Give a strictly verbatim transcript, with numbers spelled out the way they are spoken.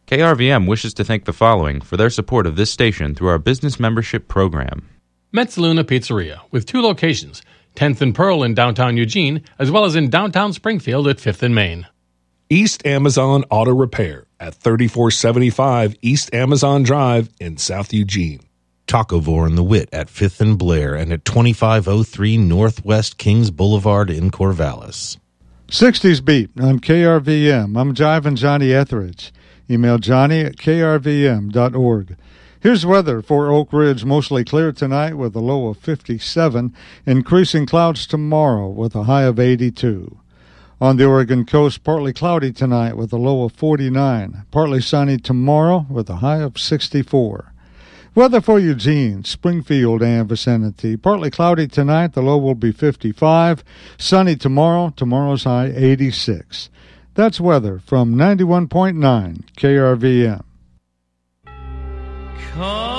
K R V M wishes to thank the following for their support of this station through our business membership program. Metzaluna Pizzeria, with two locations, tenth and Pearl in downtown Eugene, as well as in downtown Springfield at fifth and Main. East Amazon Auto Repair at thirty-four seventy-five East Amazon Drive in South Eugene. Tacovore and the Wit at fifth and Blair and at twenty-five oh three Northwest Kings Boulevard in Corvallis. sixties Beat on K R V M. I'm Jiving Johnny Etheridge. Email Johnny at k r v m dot org. Here's weather for Oak Ridge. Mostly clear tonight with a low of fifty-seven. Increasing clouds tomorrow with a high of eighty-two. On the Oregon coast, partly cloudy tonight with a low of forty-nine. Partly sunny tomorrow with a high of sixty-four. Weather for Eugene, Springfield, and vicinity. Partly cloudy tonight. The low will be fifty-five. Sunny tomorrow. Tomorrow's high eighty-six. That's weather from ninety-one point nine K R V M. Come